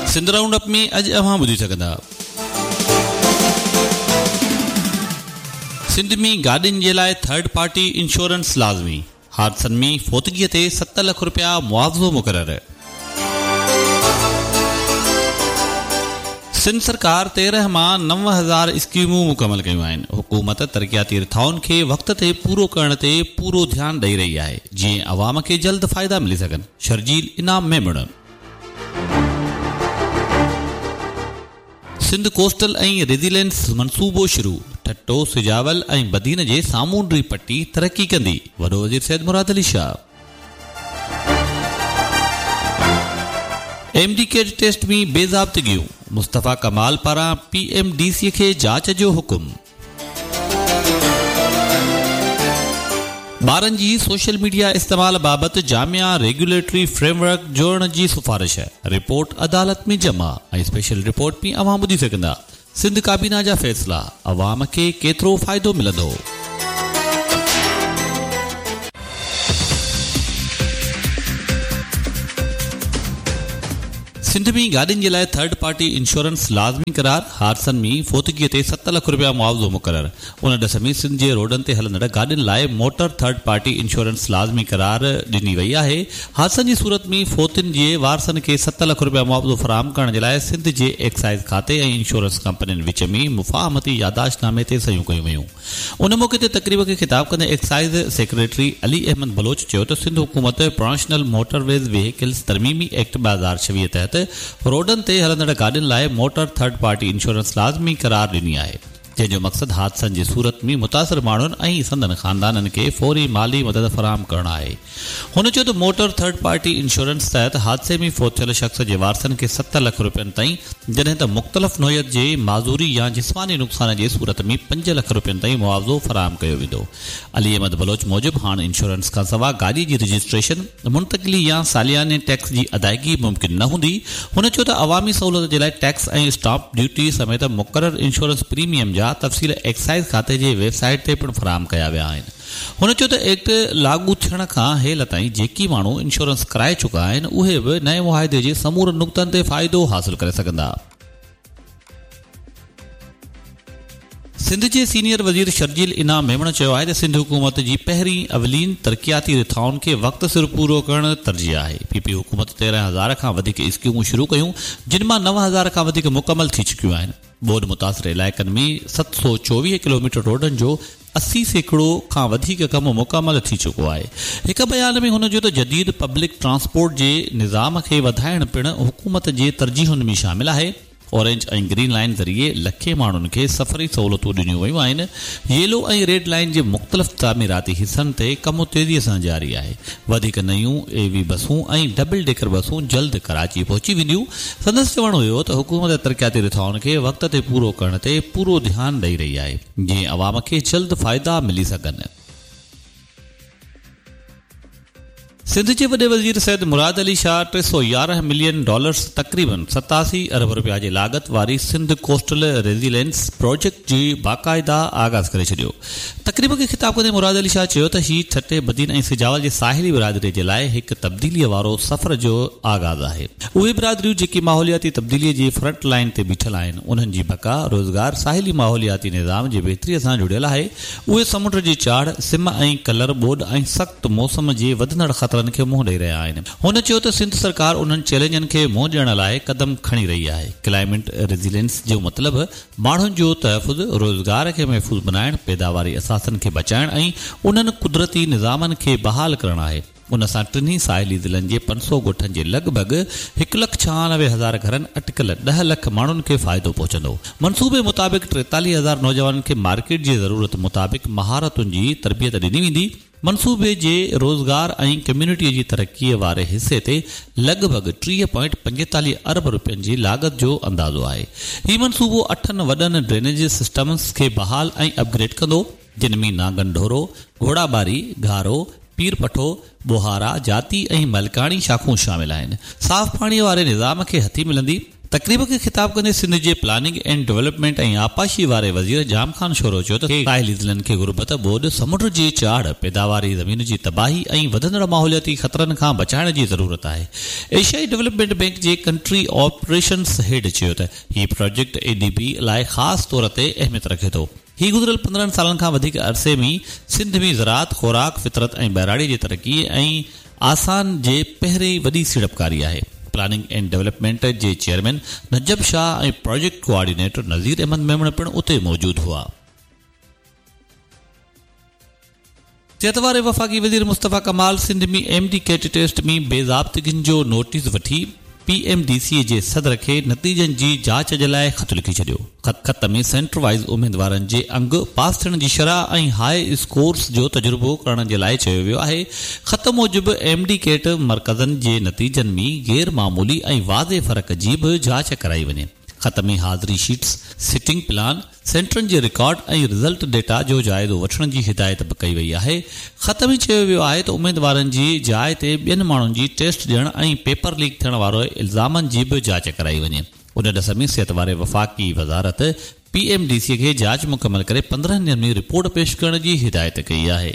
Sindh round up में अॼु अवां ॿुधी सघंदा। सिंध में गाॾियुनि जे लाइ थर्ड पार्टी इंश्योरेंस लाज़मी। हादसनि में फोतगीअ ते 7 लख रुपया मुआवज़ो मुक़ररु। सिंध सरकार 13 मां 9000 स्कीमूं मुकमल कयूं आहिनि। हुकूमत तरक़ियाती रिथाउनि खे वक़्त ते पूरो करण ते पूरो ध्यानु ॾेई रही आहे जीअं अवाम खे जल्द फ़ाइदा मिली सघनि। शर्जील इनाम में मुड़न। सिंध कोस्टल ऐं रेज़िलेंस मनसूबो शुरू। ठट्टो सिजावल ऐं बदीन जे सामूंडी पट्टी तरक़ी कंदी। वॾो वज़ीर सैयद मुराद अली शाह। MDK टेस्ट में बेज़ाब्तगियूं। मुस्तफ़ा कमाल पारां PMDC खे जांच जो हुकुम। ॿारनि जी सोशल मीडिया इस्तेमाल बाबति जामिया रेगुलेटरी फ्रेमवर्क जोड़ण जी सिफारिश। रिपोर्ट अदालत में जमा ऐं स्पेशल रिपोर्ट में अवां ॿुधी सघंदा। सिंध काबीना जा फ़ैसिला अवाम खे केतिरो फ़ाइदो मिलंदो। सिंध में गाॾियुनि जे लाइ थर्ड पार्टी इंश्योरेंस लाज़मी करार। हादसनि में फोतगीअ ते 7 लख रुपया मुआवज़ो मुक़ररु। उन ॾिस में सिंध जे रोडनि ते हलंदड़ गाॾियुनि लाइ मोटर थर्ड पार्टी इंश्योरेंस लाज़मी करार ॾिनी वई आहे। हादसनि जी सूरत में फोतियुनि जे वारसनि खे 7 लख रुपया मुआवज़ो फ़राहम करण जे लाइ सिंध जे एक्साइज़ खाते ऐं इंश्योरेंस कंपनियुनि विच में मुफ़ाहमती यादाश्तनामे ते सहियूं कयूं वयूं। उन मौक़े ते तक़रीब खे ख़िताब कंदे exercise secretary Ali Ahmad Baloch चयो त सिंध हुकूमत प्रोफेशनल मोटरवेज़ व्हीकल्स तरमीमी एक्ट 2026 तहत रोडनि ते हलंदड़ गाॾियुनि लाइ मोटर थर्ड पार्टी इंश्योरेंस लाज़मी करार ॾिनी आहे, जंहिंजो मक़सदु हादसनि जी सूरत में मुतासिर माण्हुनि ऐं संदनि ख़ानदाननि खे फौरी माली मदद फ़राहम करणु आहे। हुन चयो त मोटर थर्ड पार्टी इंश्योरेंस तहत हादसे में फोत थियल शख़्स जे वारसनि खे 7 लख रुपयनि ताईं, जॾहिं त मुख़्तलिफ़ नोयत जे माज़ूरी या जिस्मानी नुक़सान जे सूरत में 5 लख रुपयनि ताईं मुआवज़ो फ़राहम कयो वेंदो। अली अहमद बलोच मूजिबि हाणे इंश्योरेंस खां सवाइ गाॾी जी रजिस्ट्रेशन, मुंतक़िली या सालियाने टैक्स जी अदायगी मुमकिन न हूंदी। हुन चयो त अवामी सहूलियत जे लाइ टैक्स ऐं स्टाम्प ड्यूटी समेत मुक़ररु इंश्योरेंस प्रीमियम जा तफ़सील एक्साइज़ खाते जे वेबसाइट ते पिणु फ़राहम कया विया आहिनि। हुन चयो त एक्ट लागू थियण खां हेल ताईं जेकी माण्हू इंश्योरेंस कराए चुका आहिनि उहे बि नए मुआहदे जे समूर नुक़्तनि ते फ़ाइदो हासिल करे सघंदा। सिंध जे सीनियर वज़ीर शर्जील इनाम मेमण चयो आहे त सिंध हुकूमत जी पहिरीं अवलीन तरक़ियाती रिथाउनि खे वक़्त सिर पूरो करणु तरजीह आहे। PP हुकूमत 13,000 खां वधीक स्कीमूं शुरू कयूं, जिन मां 9,000 खां वधीक मुकमल थी चुकियूं आहिनि। ॿोॾि मुतासिर इलाइक़नि में 724 किलोमीटर रोडनि जो 80% खां वधीक कमु मुकमल थी चुको आहे। हिक बयान में हुन जो त जदीद पब्लिक ट्रांसपोर्ट जे निज़ाम खे वधाइण पिणु हुकूमत जे तरजीहुनि में शामिल आहे। ऑरेंज ऐं ग्रीन लाइन ज़रिए लखे माण्हुनि खे सफ़री सहूलियतूं ॾिनियूं वयूं आहिनि। येलो ऐं रेड लाइन जे मुख़्तलिफ़ तामीराती हिसनि ते कमु तेज़ीअ सां जारी आहे। वधीक नयूं AV बसूं ऐं डबल डेकर बसूं जल्द कराची पहुची वेंदियूं। संदसि चवणु हुयो त हुकूमत तरक़ियाती रिथाउनि खे वक़्त ते पूरो करण ते पूरो ध्यानु ॾेई रही आहे जीअं अवाम खे जल्द फ़ाइदा मिली सघनि। सिंध जे वॾे वज़ीर सैयद मुराद अली शाह $311 मिलियन तक़रीबन 87 अरब रुपया जे लाॻत वारी सिंध कोस्टल रेज़िलेंस प्रोजेक्ट जी बाक़ाइदा आगाज़ करे छॾियो। तक़रीब खे ख़िताब कंदे मुराद अली शाह चयो त हीउ ठट्टे बदीन ऐं सिजावल जे साहिली बिरादरी जे लाइ हिकु तब्दीलीअ वारो सफ़र जो आगाज़ आहे। उहे बिरादरियूं जेकी माहौलियाती तब्दीलीअ जी फ्रंट लाइन ते बीठल आहिनि, उन्हनि जी बका रोज़गार साहिली माहौलियाती निज़ाम जे बहितरीअ सां जुड़ियल आहे। उहे समुंड जी चाढ़, सिम ऐं कलर ॿोॾि ऐं सख़्तु मौसम जे वधंदड़ ख़तरनि खे मुंहुं ॾेई रहिया आहिनि। हुन चयो त सिंध सरकार उन्हनि चैलेंजनि खे मुंहुं ॾियण लाइ क़दम खणी रही आहे। क्लाइमेट रेज़िलेंस जो मतिलबु माण्हुनि जो तहफ़ुज़, रोज़गार खे महफ़ूज़ बनाइण, पैदावारी असासनि खे बचाइण ऐं उन्हनि कुदरती निज़ामनि खे बहाल करणु आहे। उन सां टिनी साहिली ज़िलनि जे 500 ॻोठनि जे लॻभॻि 1,96,000 घरनि अटिकल 10 लख माण्हुनि खे फ़ाइदो पहुचंदो। मनसूबे मुताबिक़ 43,000 नौजवाननि खे मार्केट जी ज़रूरत मुताबिक़ महारतुनि जी तरबियत ॾिनी वेंदी। मनसूबे जे रोज़गार ऐं कम्यूनिटीअ जी तरक़ीअ वारे हिसे ते लॻभॻि 3.45 अरब रुपयनि जी लाॻत जो अंदाज़ो आहे। हीउ मनसूबो 8 वॾनि ड्रेनेज सिस्टम्स खे बहाल ऐं अपग्रेड कंदो, जिन में नांगन ढोरो, घोड़ाबारी, घारो, पीर पठो, बोहारा, जाती ऐं मलकाणी शाखूं शामिल आहिनि। साफ़ पाणीअ वारे निज़ाम खे हथी मिलंदी। तकरीब खे ख़िताब कंदे सिंध जे प्लानिंग एंड डेवलपमेंट ऐं आपाशी वारे वज़ीर जाम ख़ान शोरो चयो त साहिली ज़िलनि खे गुरबत ॿोॾ समुंड जी चाढ़ पैदावारी ज़मीन जी तबाही ऐं वधंदड़ माहौलियाती ख़तरनि खां बचाइण जी ज़रूरत आहे। एशियाई डेवलपमेंट बैंक जे कंट्री ऑपरेशन्स हेड चयो त हीउ प्रोजेक्ट ADB लाइ ख़ासि तौर ते अहमियत रखे थो। ही गुज़िरियल 15 सालनि खां वधीक अरसे में सिंध में ज़राअत, खुराक, फितरत ऐं बहिराड़ी जी तरक़ी ऐं आसान जे पहिरीं वॾी सीड़पकारी आहे। Planning and development J chairman नजब Shah ऐं प्रोजेक्ट कोऑर्डिनेटर नज़ीर अहमद मेमण पिणु उते मौजूद हुआ। सिहत वारे वफ़ाक़ी वज़ीर मुस्तफ़ा कमाल सिंध में MD कैट टेस्ट में बेज़ाब्तगियुनि जो नोटिस वठी PMDCA जे सदर खे नतीजनि जी जांच जे लाइ ख़त लिखी छॾियो। ख़त में सेंटर वाइज़ उम्मीदवारनि जे अंग, पास थियण जी शरह ऐं हाई स्कोर्स जो तजुर्बो करण जे लाइ चयो वियो आहे। ख़त मूजिबि MD कैट मरकज़नि जे नतीजनि में गैर मामूली ऐं वाज़े फ़र्क़ जी बि जांच कराई वञे। ख़त में हाज़िरी शीट्स, सिटिंग प्लान, सेंटरनि जे रिकॉर्ड ऐं रिज़ल्ट डेटा जो जाइज़ो वठण जी हिदायत बि कई वई आहे। ख़त में चयो वियो आहे त उम्मीदवारनि जी जाइ ते ॿियनि माण्हुनि जी टेस्ट ॾियण ऐं पेपर लीक थियण वारे इल्ज़ामनि जी बि जांच कराई वञे। उन ॾिस में सिहत वारे वफ़ाक़ी वज़ारत PMDCA खे जांच मुकमल करे 15 ॾींहनि में रिपोर्ट पेश करण जी हिदायत कई आहे।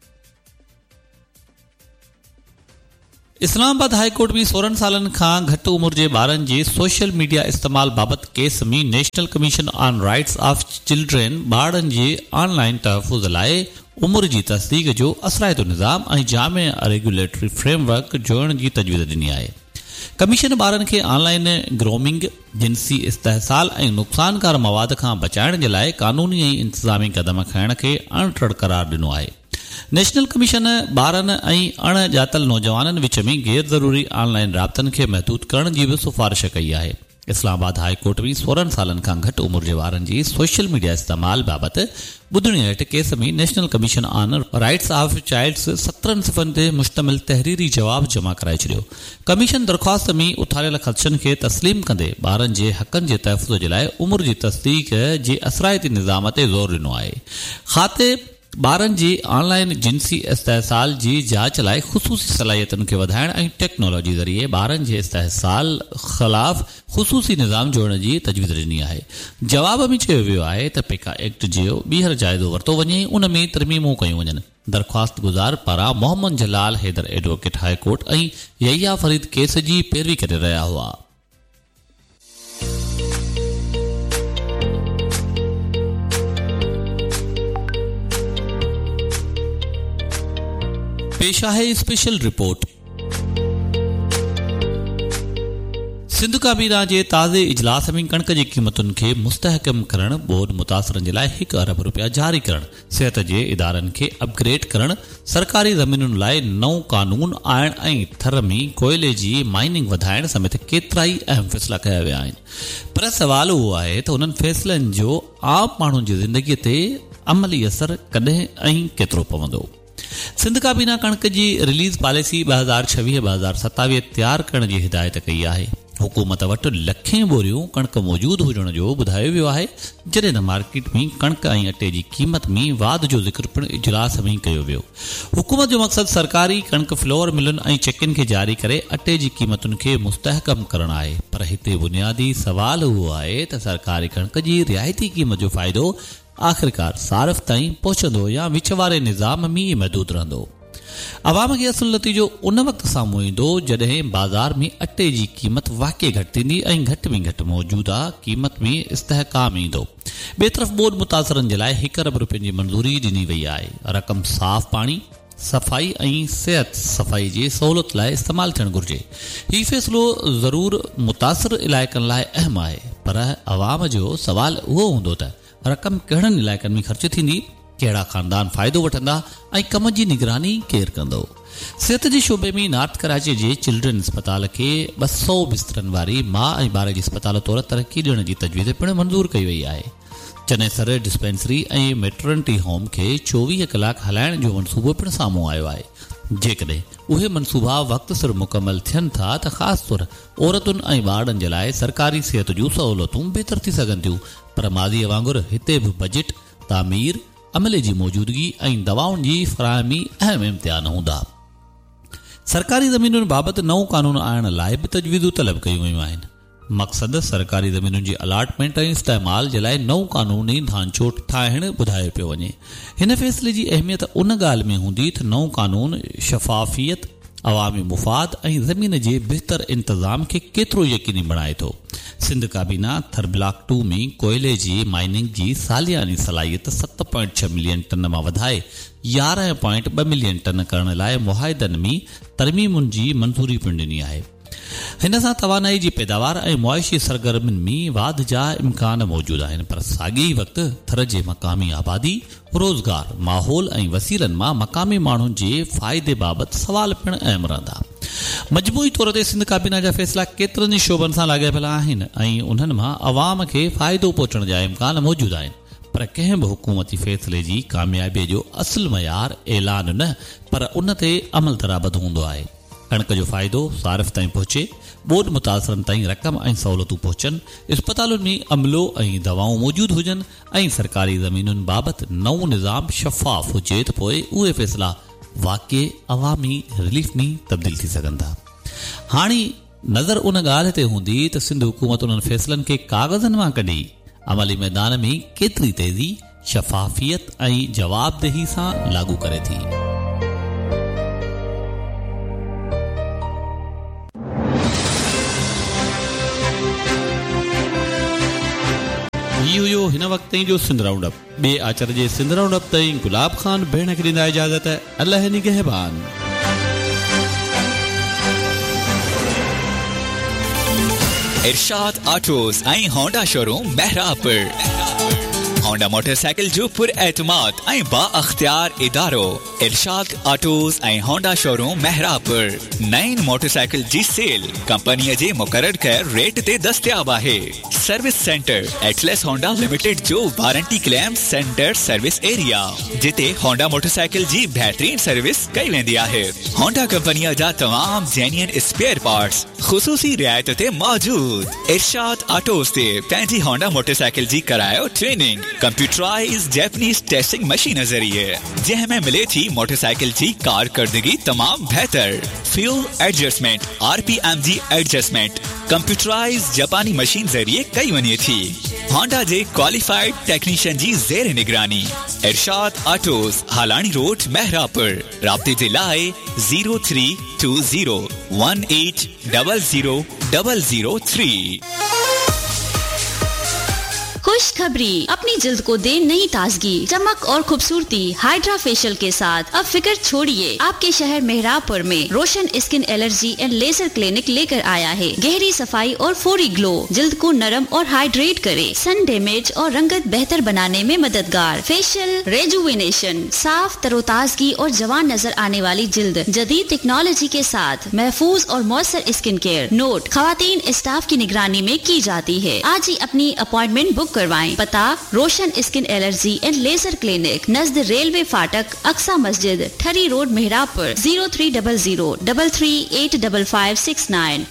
इस्लामाबाद हाई कोर्ट में 16 सालनि खां घटि उमिरि जे ॿारनि जे सोशल मीडिया इस्तेमाल बाबति केस में national commission on rights of children ॿारनि जे ऑनलाइन तहफ़ुज़ लाइ उमिरि जी तस्दीक जो असराइतो निज़ाम ऐं जामे रेगुलेटरी फ्रेमवर्क जोड़ण जी तजवीज़ ॾिनी आहे। कमीशन ॿारनि खे ऑनलाइन ग्रोमिंग, जिनसी इस्तेहसाल ऐं नुक़सानकार मवाद खां बचाइण जे लाइ क़ानूनी ऐं इंतिज़ामी क़दम खणण खे अणथड़ करार ॾिनो आहे। नेशनल कमीशन ॿारनि ऐं अणॼातल नौजवाननि विच में गैर ज़रूरी ऑनलाइन राब्तनि खे महदूद करण जी बि सिफ़ारिश कई आहे। इस्लामाबाद हाई कोर्ट में 16 सालनि खां घटि उमिरि जे ॿारनि जी सोशल मीडिया इस्तेमाल बाबति ॿुधणी हेठि केस में national commission on rights of child's 17 सिफ़नि ते मुश्तमिल तहरीरी जवाब जमा कराए छॾियो। कमीशन दरख़्वास्त में उथारियल ख़दशनि खे तस्लीम कंदे ॿारनि जे हक़नि जे तहफ़ुज़ जे लाइ उमिरि जी तस्दीक जे असराइती निज़ाम ते ज़ोर ॾिनो आहे। खाते ॿारनि जी ऑनलाइन जिनसी इस्तेहसाल जी जांच लाइ ख़ुसूसी सलाहियतुनि खे वधाइण ऐं टेक्नोलॉजी ज़रिए ॿारनि जे इस्तेहसाल ख़िलाफ़ ख़ुसूसी निज़ाम जोड़ण जी तजवीज़ ॾिनी आहे। जवाब में चयो वियो आहे त पेका एक्ट जो ॿीहर जाइज़ो वरितो वञे, उन में तरमीमूं कयूं वञनि। दरख़्वास्त गुज़ार पारां मोहम्मद जलाल हैदर एडवोकेट हाई कोर्ट ऐं यहिया फरीद केस जी पैरवी करे रहिया हुआ। पेश आहे स्पेशल रिपोर्ट। सिंध काबीना जे ताज़े इजलास में कणक जी क़ीमतुनि खे मुस्तहकम करण, ॿोॾ मुतासिरनि जे लाइ $1 अरब जारी करण, सिहत जे इदारनि खे अपग्रेड करण, सरकारी ज़मीनुनि लाइ नओं कानून आणण ऐं थर में कोयले जी माइनिंग वधाइण समेत केतिरा ई अहम फ़ैसिला कया विया आहिनि। पर सवाल उहो आहे त उन्हनि फ़ैसिलनि जो आम माण्हुनि जी ज़िंदगीअ ते अमली असर कॾहिं ऐं केतिरो पवंदो। सिंध काबीना कणक जी रिलीज़ पॉलिसी 2026-2027 तयारु करण जी हिदायत कई आहे। हुकूमत वटि लखें बोरियूं कणक मौजूदु हुजण जो ॿुधायो वियो आहे, जॾहिं त मार्केट में कणक ऐं अटे जी क़ीमत में वाध जो ज़िक्र पिणु इजलास में कयो वियो। हुकूमत जो मक़सदु सरकारी कणक फ्लोर मिलुनि ऐं चेकनि खे जारी करे अटे जी क़ीमतुनि खे मुस्तहकम करणु आहे। पर हिते बुनियादी सवाल उहो आहे त सरकारी कणक जी रिआयती क़ीमत जो फ़ाइदो आख़िरकार सारिफ़ ताईं पहुचंदो या विच वारे निज़ाम में महदूद रहंदो। अवाम खे असुल नतीजो उन वक़्तु साम्हूं ईंदो जॾहिं बाज़ार में अटे जी क़ीमत वाक़ई घटि थींदी ऐं घटि में घटि मौजूदा क़ीमत में इस्तेहकाम ईंदो। ॿिए तरफ़ ॿोॾ मुतासिरनि जे लाइ $1 अरब जी मंज़ूरी ॾिनी वई आहे। रक़म साफ़ पाणी, सफ़ाई ऐं सिहत सफ़ाई जी सहूलियत लाइ इस्तेमालु थियणु घुरिजे। हीउ फ़ैसिलो ज़रूरु मुतासिर इलाइक़नि लाइ अहम आहे, पर अवाम जो सवाल उहो हूंदो त रक़म कहिड़नि इलाइक़नि में ख़र्च थींदी, कहिड़ा ख़ानदान फ़ाइदो वठंदा ऐं कम जी निगरानी केरु कंदो। सिहत जे शोबे में नॉर्थ कराची जे चिल्ड्रन अस्पताल खे 200 बिस्तरनि वारी माउ ऐं ॿार जे अस्पताल तौरु तरक़ी ॾियण जी तजवीज़ पिणु मंज़ूर कई वई आहे। चनेसर डिस्पेंसरी ऐं मैटरनिटी होम खे 24 कलाक हलाइण जो मनसूबो पिणु साम्हूं आयो आहे। जेकॾहिं उहे मनसूबा वक़्त सिर मुकमल थियनि था त ख़ासि तौरु औरतुनि ऐं ॿारनि जे लाइ सरकारी सिहत जूं सहूलियतूं बहितर थी सघनि थियूं। पर माज़ीअ वांगुरु हिते बि बजट, तामीर, अमले जी मौजूदगी ऐं दवाउनि जी फ़राहमी अहम इम्तिहान हूंदा। सरकारी ज़मीनुनि बाबति नओं कानून आणण लाइ बि तजवीज़ूं तलब कयूं वयूं आहिनि। मक़सद सरकारी ज़मीनुनि जी अलाटमेंट ऐं इस्तेमाल जे लाइ नओं कानूनी ढांचो ठाहिणु ॿुधायो पियो वञे। हिन फ़ैसिले जी अहमियत उन ॻाल्हि में हूंदी त नओं कानून शफ़ाफ़ियत, अवामी मुफ़ाद ऐं ज़मीन जे बहितर इंतज़ाम खे केतिरो यकीनी बणाए थो। सिंध काबीना थर ब्लॉक 2 में कोयले जी माइनिंग जी सालियानी सलाहियत 7.6 मिलियन टन मां वधाए 11.2 मिलियन टन करण लाइ मुआहिदनि में तरमीमुनि जी मंज़ूरी पिणु ॾिनी आहे। हिन सां तवानाई जी पैदावार ऐं मुआशी सरगर्मियुनि में वाध जा इम्कान मौजूद आहिनि, पर साॻिए ई वक़्तु थर जे मक़ामी आबादी, रोज़गार, माहौल ऐं वसीलनि मां मक़ामी माण्हुनि जे फ़ाइदे बाबति सवाल पिणु अहम रहंदा। मजमूई तौर ते सिंध काबीना जा फ़ैसिला केतिरनि ई शोबनि सां लाॻापियल आहिनि ऐं उन्हनि मां अवाम खे फ़ाइदो पहुचण जा इम्कान मौजूद आहिनि, पर कंहिं बि हुकूमती फ़ैसिले जी कामयाबीअ जो असुल मयार ऐलान न, पर उन ते अमल दराबद हूंदो आहे। कणक जो फ़ाइदो सारिफ़ ताईं पहुचे, ॿोॾि मुतासिरनि ताईं रक़म ऐं सहूलियतूं पहुचनि, इस्पतालुनि में अमलो ऐं दवाऊं मौजूदु हुजनि ऐं सरकारी ज़मीनुनि बाबति नओं निज़ाम शफ़ाफ़ हुजे त पोइ उहे फ़ैसिला वाक़ई अवामी रिलीफ में तब्दील थी सघनि था। हाणे नज़र उन ॻाल्हि ते हूंदी त सिंध हुकूमत उन्हनि फ़ैसिलनि खे कागज़नि मां कढी अमली मैदान में केतिरी तेज़ी, शफ़ाफ़ियत ऐं जवाबदेही सां लागू करे थी। हुयो हिन वक्त जो सिंध राउंड अप। बे आचर जे सिंध राउंड अप ताईं गुलाब खान भेण खे ॾींदा इजाज़त। अल्लाह निगहबान। इरशाद ऑटोज़ ऐं होंडा शोरूम बहरापुर। होंडा मोटरसाइकिल जो पुर एतमाद ऐं बाअख्तियार इदारो इरशाद ऑटोज़ ऐं होंडा शोरूम महरापुर। नईं मोटरसाइकिल जी सेल कंपनीअ जे मुक़रर कयल रेट ते दस्तयाब आहे। Service centre Atlas Honda limited जो warranty claim centre service area, जिते होंडा मोटरसाइकिल जी बेहतरीन सर्विस कई वेंदी आहे। होंडा कंपनीअ जा तमाम जेन्युइन स्पेयर पार्ट्स ख़ुसूसी रियायत ते मौजूद। इरशाद ऑटोज़ ते पंहिंजी होंडा मोटरसाइकिल जी करायो training computerise Japanese testing machine ज़रिए, जंहिंमें मिले थी मोटरसाइकिल जी कारकर्दगी तमाम बेहतर। Fuel adjustment, RPMG adjustment computerise जापानी मशीन ज़रिए कई वञे थी। होंडा जे क्वालिफाइड टेक्नीशियन जी ज़ेर निगरानी। इरशाद ऑटोज़, हालानी रोड, महरापुर। राब्ते जे लाइ 0320180003। खुशखबरी, अपनी जिल्द को दे नई ताजगी, चमक और खूबसूरती हाइड्रा फेशियल के साथ। अब फिक्र छोड़िए, आपके शहर मेहरापुर में रोशन skin allergy and laser clinic लेकर आया है। गहरी सफाई और फौरी ग्लो, जिल्द को नरम और हाइड्रेट करे, सन डैमेज और रंगत बेहतर बनाने में मददगार। फेशियल रेजुविनेशन, साफ तरोताजगी और जवान नजर आने वाली जिल्द जदीद टेक्नोलॉजी के साथ महफूज और मौसर स्किन केयर। नोट, खवातीन स्टाफ की निगरानी में की जाती है। आज ही अपनी अपॉइंटमेंट बुक करवाएं। पता, रोशन skin allergy and laser clinic, Najd railway फाटक, अक्सा मस्जिद, ठरी road, Mehrabpur. 0300338559।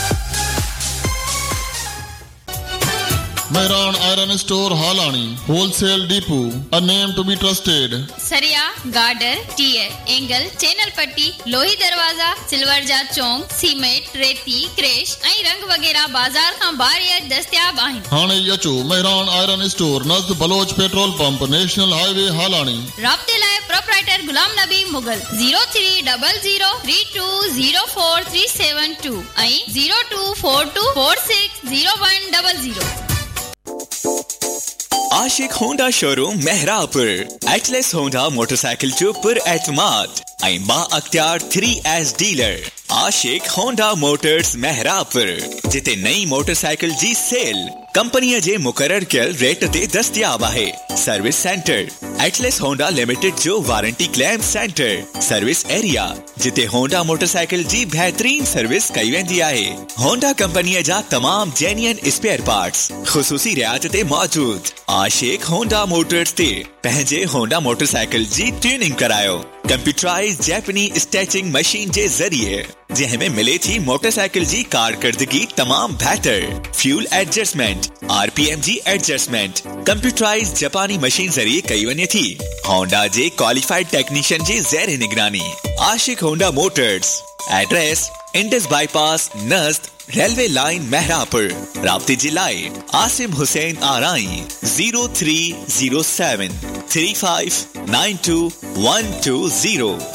Mehran Iron Store Halani, Wholesale Depot, a name to be trusted. सरिया, गार्डर, टीयर, एंगल, चैनल पट्टी, लोही दरवाजा, सिल्वर जा चौंक, सीमेंट, रेती, क्रेश ऐं रंग वगैरह बाजार खां ॿाहिरि दस्तयाब आहिनि। हाणे अचो Mehran iron store नज़द Baloch petrol pump, national highway हालानी। राब्ते लाइ प्रोप्राइटर गुलाम नबी मुगल 0300320437 ऐं 0242460100। आशिक Honda showroom महरापुर। Atlas Honda motorcycle जो पुर एतमाद ऐं बाअख्तियार 3S डीलर आशिक होंडा मोटर्स महरापुर, जिते नई मोटरसाइकिल जी सेल कंपनीअ जे मुक़रर कयल रेट ते दस्तयाब आहे। Service centre Atlas Honda limited जो warranty claim centre service area, जिते होंडा मोटरसाइकिल जी बेहतरीन सर्विस कई वेंदी आहे। होंडा कंपनीअ जा तमाम जेन्युइन स्पेयर पार्ट्स ख़ुसूसी रियायत ते मौजूद। आशिक होंडा मोटर्स ते पंहिंजे होंडा मोटरसाइकिल जी ट्यूनिंग करायो कंप्यूटराइज जैपनी स्टैचिंग मशीन जे ज़रिए। जंहिंमें मिले थी मोटरसाइकिल जी कारकर्दगी तमाम बेहतर, फ्यूल एडजस्टमेंट, RPM जी एडजस्टमेंट कंप्यूटराइज जापानी मशीन जरिए कई वने थी। होंडा जे क्वालिफाइड टेक्नीशियन जी ज़ेर निगरानी। आशिक Honda Motors, address Indus bypass नज़द railway line महरापुर। राब्ते जिलाए आसिम हुसैन आराई 0307 3592 120।